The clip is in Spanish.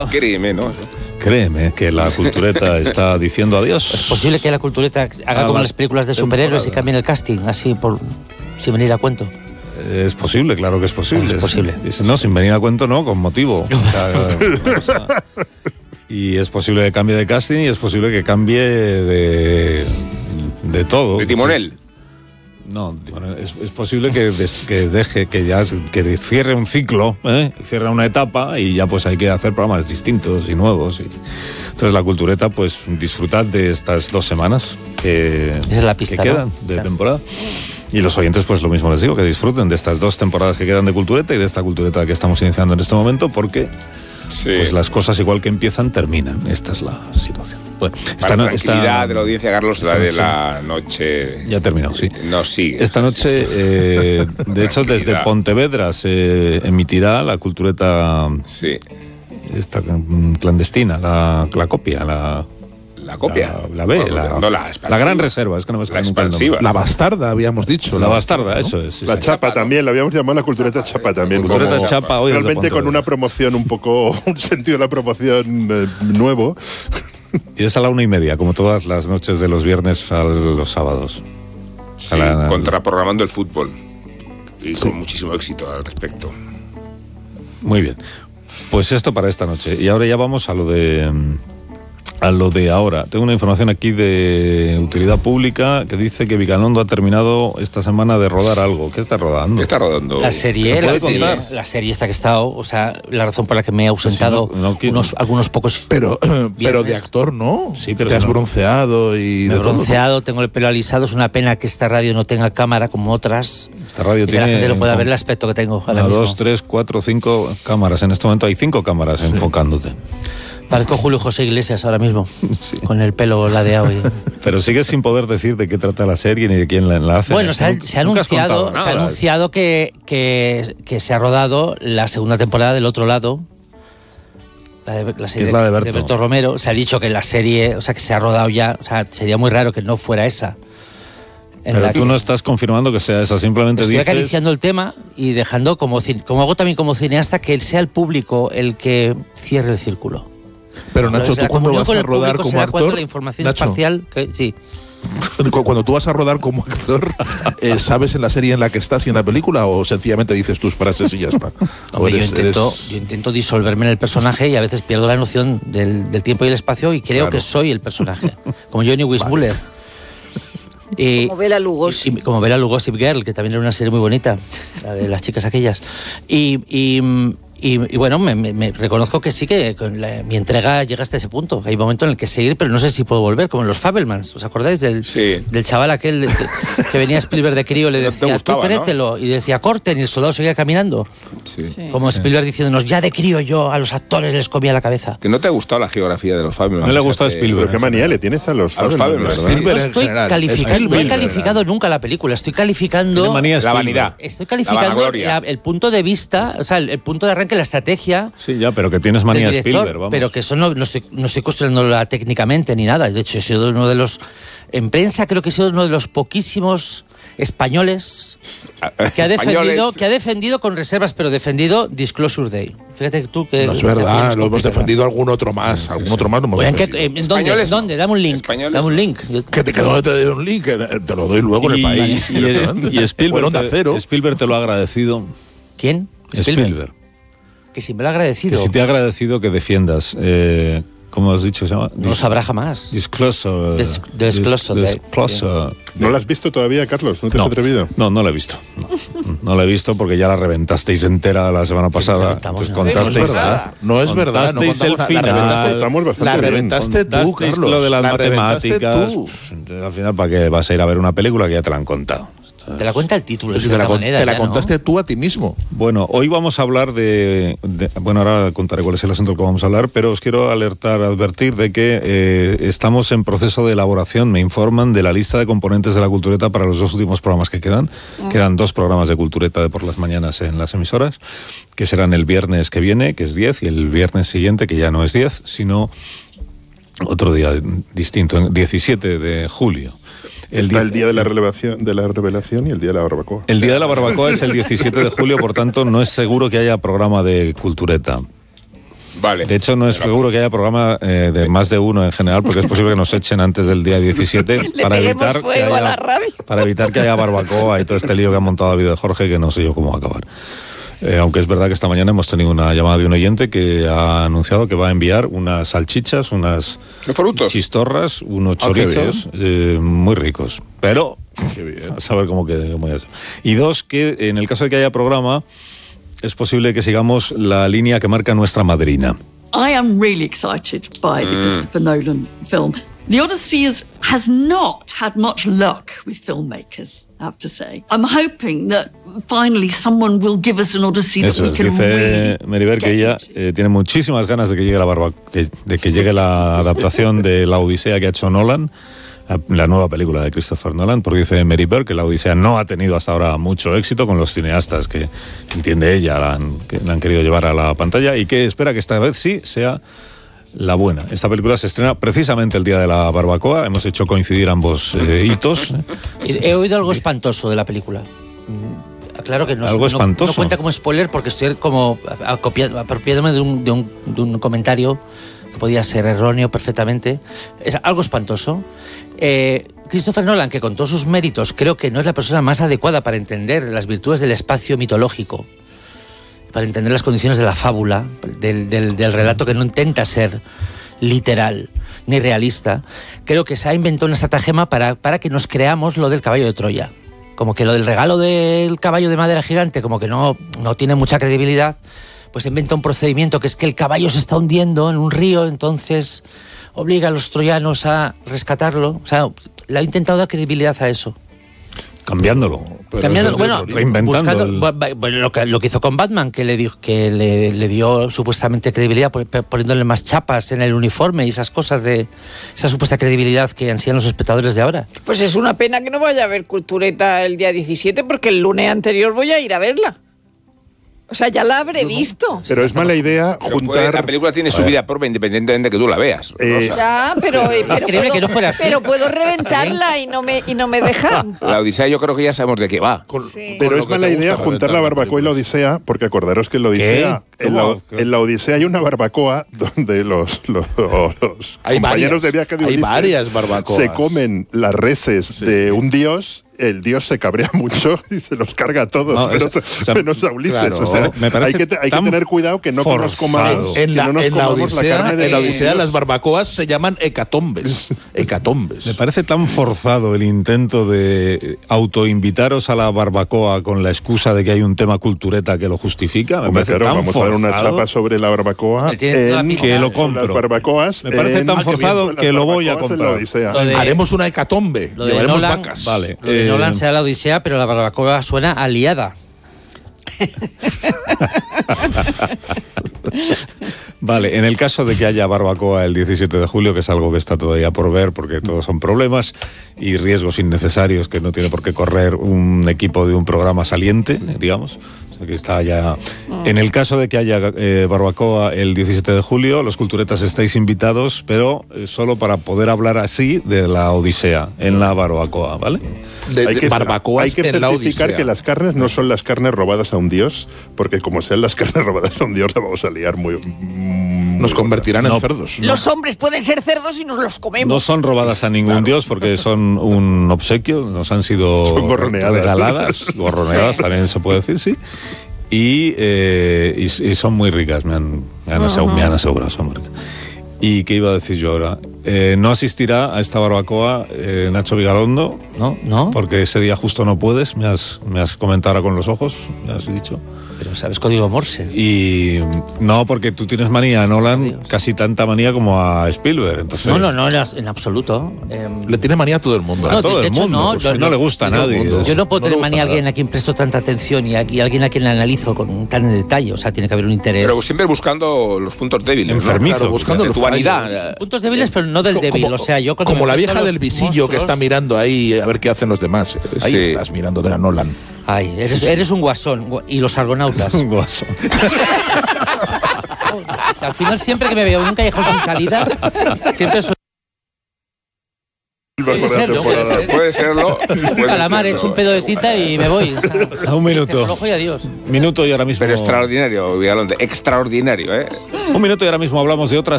Créeme, ¿no? Créeme que la cultureta está diciendo adiós. ¿Es posible que la cultureta haga como las películas de superhéroes y cambien el casting, así sin venir a cuento? Es posible, claro que es posible. Es posible. No, sin venir a cuento no, con motivo. Y es posible que cambie de casting y es posible que cambie de todo. ¿De timonel? No, bueno, es posible que deje, que cierre un ciclo, cierre una etapa y ya pues hay que hacer programas distintos y nuevos. Entonces la cultureta, pues disfrutad de estas 2 semanas que es la pista, que quedan de temporada. Y los oyentes, pues lo mismo les digo, que disfruten de estas 2 temporadas que quedan de cultureta y de esta cultureta que estamos iniciando en este momento, porque pues las cosas igual que empiezan, terminan. Esta es la situación. Bueno, para tranquilidad de la audiencia, Carlos, la de la noche... Ya ha terminado, sí. No sigue. Esta noche, de hecho, desde Pontevedra se emitirá la cultureta esta clandestina, la copia, la copia. La B, la gran reserva, es que no me sale nunca el nombre. La bastarda, habíamos dicho. La bastarda, ¿no? Eso es. Sí, la chapa, ¿no? También, la habíamos llamado la cultureta chapa también. Cultureta chapa hoy. Realmente con una promoción un poco, un sentido de la promoción nuevo. Y es a la 1:30, como todas las noches de los viernes a los sábados. Sí, contraprogramando el fútbol. Y con muchísimo éxito al respecto. Muy bien. Pues esto para esta noche. Y ahora ya vamos a lo de ahora. Tengo una información aquí de utilidad pública que dice que Vigalondo ha terminado esta semana de rodar algo. ¿Qué está rodando? ¿Qué está rodando? La serie esta que he estado, o sea, la razón por la que me he ausentado algunos pocos... Pero de actor, ¿no? Sí, pero te has bronceado y me de he bronceado, todo. tengo el pelo alisado. Es una pena que esta radio no tenga cámara como otras. Esta radio que tiene... la gente lo pueda ver el aspecto que tengo ahora 2, 3, 4, 5 cámaras. En este momento hay 5 cámaras enfocándote. Parezco Julio José Iglesias ahora mismo, con el pelo ladeado. Pero sigues sin poder decir de qué trata la serie ni de quién la hace. Bueno, se ha anunciado que se ha rodado la segunda temporada del Otro Lado. La serie de Berto Romero. Se ha dicho que la serie, o sea, que se ha rodado ya. O sea, sería muy raro que no fuera esa. Pero tú no estás confirmando que sea esa, simplemente estoy dices... acariciando el tema y dejando, como hago también como cineasta, que sea el público el que cierre el círculo. Pero Nacho, ¿tú cuando vas a rodar como actor? La información espacial, sí. Cuando tú vas a rodar como actor, ¿sabes en la serie en la que estás y en la película o sencillamente dices tus frases y ya está? Hombre, yo intento disolverme en el personaje y a veces pierdo la noción del tiempo y el espacio y creo que soy el personaje, como Johnny Weissmuller. Como Bela Lugosi. Como Bela Lugosi Girl, que también era una serie muy bonita, la de las chicas aquellas. Y bueno, me reconozco que sí, que mi entrega llega hasta ese punto. Hay un momento en el que seguir, pero no sé si puedo volver, como en los Fabelmans. ¿Os acordáis del chaval aquel que venía Spielberg de crío y le decía, tú créetelo? ¿No? Y decía, corten, y el soldado seguía caminando. Sí. Como Spielberg diciéndonos, ya de crío yo a los actores les comía la cabeza. ¿Que no te ha gustado la geografía de los Fabelmans? No le ha gustado a Spielberg. ¿Qué manía le tienes a los Fabelmans? No estoy calificando, no he calificado nunca la película. Estoy calificando la vanidad. Estoy calificando el punto de vista, o sea, el punto de arranque, la estrategia. Sí, ya, pero que tienes manía Spielberg, vamos. Pero que eso no estoy construyéndola técnicamente ni nada. De hecho, he sido uno de los... En prensa creo que he sido uno de los poquísimos españoles que ha defendido con reservas, pero defendido Disclosure Day. Fíjate tú que... No es verdad, lo hemos defendido algún otro más lo hemos defendido. ¿Dónde? Dame un link. Dame un link. ¿Que te quedó de un link? Te lo doy luego en el país. Y Spielberg te lo ha agradecido. ¿Quién? Spielberg. Que si me lo ha agradecido. Que si te ha agradecido que defiendas, ¿cómo has dicho? Se llama? No lo sabrá jamás. Disclosure. ¿No la has visto todavía, Carlos? ¿No te has atrevido? No la he visto. No la he visto porque ya la reventasteis entera la semana pasada. No es verdad. Contasteis el final. La reventaste tú, Carlos. Lo de las matemáticas. Al final, ¿para qué vas a ir a ver una película que ya te la han contado? Te la cuenta el título, te la contaste tú a ti mismo. Bueno, hoy vamos a hablar bueno, ahora contaré cuál es el asunto del que vamos a hablar, pero os quiero advertir de que estamos en proceso de elaboración, me informan, de la lista de componentes de la cultureta para los 2 últimos programas que quedan. Quedan 2 programas de cultureta de por las mañanas en las emisoras, que serán el viernes que viene, que es 10, y el viernes siguiente, que ya no es 10, sino otro día distinto, 17 de julio. Está el día de la revelación y el día de la barbacoa. El día de la barbacoa es el 17 de julio, por tanto no es seguro que haya programa de cultureta. Vale. De hecho, no es seguro que haya programa de más de uno en general, porque es posible que nos echen antes del día 17 para evitar que haya barbacoa y todo este lío que ha montado David de Jorge, que no sé yo cómo va a acabar. Aunque es verdad que esta mañana hemos tenido una llamada de un oyente que ha anunciado que va a enviar unas salchichas, unas chistorras, unos chorizos muy ricos. Pero a saber cómo quede. Y dos, que en el caso de que haya programa, es posible que sigamos la línea que marca nuestra madrina. I am really excited by the Christopher Nolan film. The Odyssey has not had much luck with filmmakers, I have to say. I'm hoping that finally someone will give us an Odyssey that we can dice Meribel que ella tiene muchísimas ganas de que llegue la adaptación de La Odisea que ha hecho Nolan, la nueva película de Christopher Nolan, porque dice Meribel que La Odisea no ha tenido hasta ahora mucho éxito con los cineastas que, entiende ella, que la han querido llevar a la pantalla, y que espera que esta vez sí sea la buena. Esta película se estrena precisamente el día de la barbacoa. Hemos hecho coincidir ambos hitos. He oído algo espantoso de la película. Claro que no cuenta como spoiler, porque estoy como apropiándome de un comentario que podía ser erróneo perfectamente. Es algo espantoso. Christopher Nolan, que con todos sus méritos creo que no es la persona más adecuada para entender las virtudes del espacio mitológico, para entender las condiciones de la fábula, del relato que no intenta ser literal ni realista. Creo que se ha inventado una estratagema para que nos creamos lo del caballo de Troya. Como que lo del regalo del caballo de madera gigante como que no tiene mucha credibilidad, pues inventa un procedimiento que es que el caballo se está hundiendo en un río, entonces obliga a los troyanos a rescatarlo. O sea, le ha intentado dar credibilidad a eso. Cambiándolo, reinventando lo que hizo con Batman, que le dio supuestamente credibilidad poniéndole más chapas en el uniforme y esas cosas de esa supuesta credibilidad que ansían los espectadores de ahora. Pues es una pena que no vaya a haber Cultureta el día 17, porque el lunes anterior voy a ir a verla. O sea, ya la habré visto. Pero es mala idea juntar... La película tiene su vida propia independientemente de que tú la veas. Ya, pero puedo, que no fuera así. Pero puedo reventarla y no me dejan. La Odisea yo creo que ya sabemos de qué va. Pero es mala idea juntar la barbacoa y la Odisea, porque acordaros que en la Odisea, en la Odisea hay una barbacoa donde los compañeros de viaje de Ulises se comen las reses de un dios. El dios se cabrea mucho y se los carga a todos, menos a Ulises. Claro, o sea, hay que tener cuidado que no nos comamos la carne de... En la Odisea las barbacoas se llaman hecatombes. Me parece tan forzado el intento de autoinvitaros a la barbacoa con la excusa de que hay un tema cultureta que lo justifica. Me parece tan vamos forzado, a dar una chapa sobre la barbacoa que lo compro. Las barbacoas, me parece tan forzado que lo voy a comprar. Haremos una hecatombe. Llevaremos vacas. Vale. Nolan será la Odisea, pero la barbacoa suena aliada. Vale, en el caso de que haya barbacoa el 17 de julio, que es algo que está todavía por ver, porque todos son problemas y riesgos innecesarios que no tiene por qué correr un equipo de un programa saliente, digamos, o sea que está ya... En el caso de que haya barbacoa el 17 de julio, los culturetas estáis invitados, pero solo para poder hablar así de la Odisea en la barbacoa, ¿vale? Hay que certificar que las carnes no son las carnes robadas a un dios, porque como sean las carnes robadas a un dios, la vamos a liar muy nos convertirán en cerdos. Los hombres pueden ser cerdos y nos los comemos. No son robadas a ningún dios porque son un obsequio, nos han sido regaladas, gorroneadas también se puede decir, sí. Y son muy ricas, me han asegurado, son muy ricas. ¿Y qué iba a decir yo ahora? No asistirá a esta barbacoa Nacho Vigalondo, ¿no? Porque ese día justo no puedes, me has comentado ahora con los ojos, me has dicho. Pero sabes código Morse. Y no, porque tú tienes manía a Nolan, casi tanta manía como a Spielberg. Entonces... No, en absoluto. Le tiene manía a todo el mundo. A todo el mundo, no le gusta a nadie. Yo no puedo tener manía a alguien a quien presto tanta atención y alguien a quien analizo con tan en detalle. O sea, tiene que haber un interés. Pero siempre buscando los puntos débiles. Enfermizo. Claro, buscando tu vanidad. Puntos débiles, pero no del débil. O sea, yo como la vieja del visillo que está mirando ahí a ver qué hacen los demás. Ahí estás mirando de a Nolan. Ay, eres un guasón. Y los argonautas. Un guasón. O sea, al final siempre que me veo en un callejón sin salida, siempre soy... Puede serlo. Calamar, he hecho un pedo de tinta y me voy. Un minuto. Y adiós. Minuto y ahora mismo. Pero extraordinario, Vigalondo, extraordinario, ¿eh? Un minuto y ahora mismo hablamos de otras